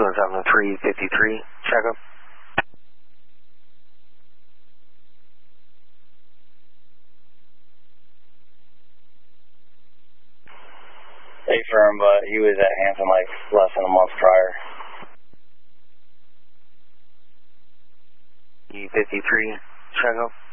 217-353, check up. A firm, but he was at Hampton like less than a month prior. E53, check up.